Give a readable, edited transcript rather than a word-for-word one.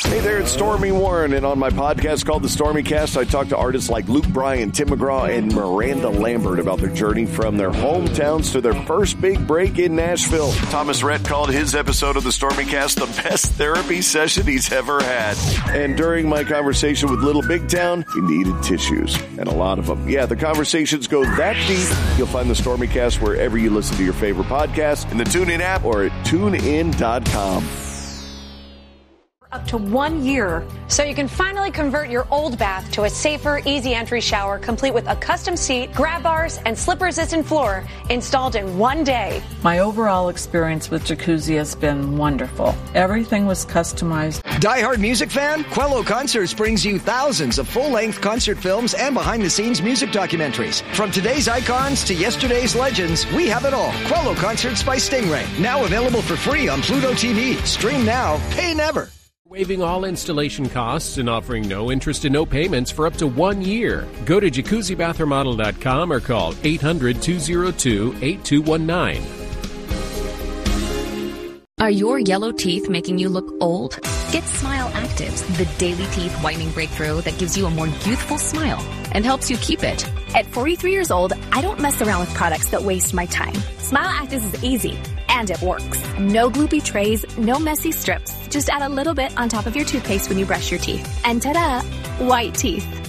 Hey there, it's Stormy Warren, and on my podcast called The Stormy Cast, I talk to artists like Luke Bryan, Tim McGraw, and Miranda Lambert about their journey from their hometowns to their first big break in Nashville. Thomas Rhett called his episode of The Stormy Cast the best therapy session he's ever had. And during my conversation with Little Big Town, he needed tissues, and a lot of them. Yeah, the conversations go that deep. You'll find The Stormy Cast wherever you listen to your favorite podcasts, in the TuneIn app or at tunein.com. Up to 1 year. So you can finally convert your old bath to a safer, easy entry shower, complete with a custom seat, grab bars, and slip-resistant floor installed in 1 day. My overall experience with Jacuzzi has been wonderful. Everything was customized. Die-hard music fan? Quello Concerts brings you thousands of full-length concert films and behind-the-scenes music documentaries. From today's icons to yesterday's legends, we have it all. Quello Concerts by Stingray. Now available for free on Pluto TV. Stream now, pay never. Waiving all installation costs and offering no interest and no payments for up to 1 year. Go to jacuzzibathremodel.com or call 800-202-8219. Are your yellow teeth making you look old? Get Smile Actives, the daily teeth whitening breakthrough that gives you a more youthful smile and helps you keep it. At 43 years old, I don't mess around with products that waste my time. Smile Actives is easy, and it works. No gloopy trays, no messy strips. Just add a little bit on top of your toothpaste when you brush your teeth. And ta-da! White teeth.